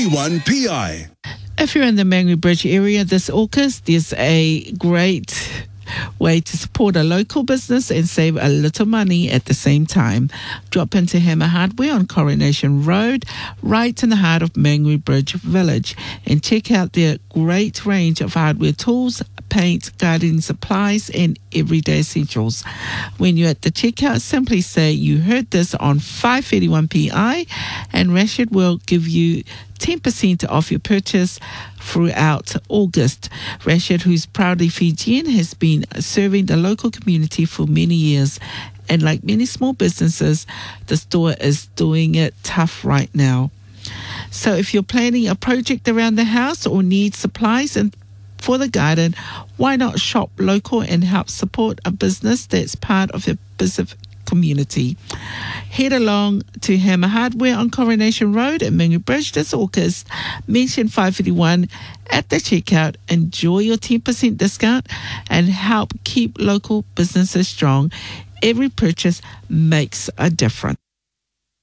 581 PI. If you're in the Mangere Bridge area this August, there's a great way to support a local business and save a little money at the same time. Drop into Hammer Hardware on Coronation Road, right in the heart of Mangere Bridge Village, and check out their great range of hardware tools, paint, gardening supplies, and everyday essentials. When you're at the checkout, simply say you heard this on 581 PI, and Rashid will give you 10% off your purchase throughout August. Rashid, who's proudly Fijian, has been serving the local community for many years. And like many small businesses, the store is doing it tough right now. So if you're planning a project around the house or need supplies and for the garden, why not shop local and help support a business that's part of your Pacific community? Head along to Hammer Hardware on Coronation Road at Mangere Bridge this August. Mention 551 at the checkout. Enjoy your 10% discount and help keep local businesses strong. Every purchase makes a difference.